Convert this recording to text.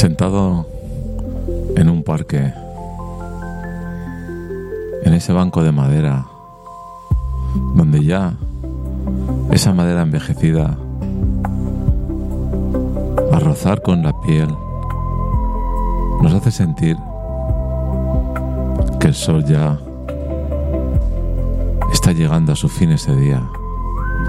Sentado en un parque, en ese banco de madera, donde ya esa madera envejecida, a rozar con la piel, nos hace sentir que el sol ya está llegando a su fin ese día.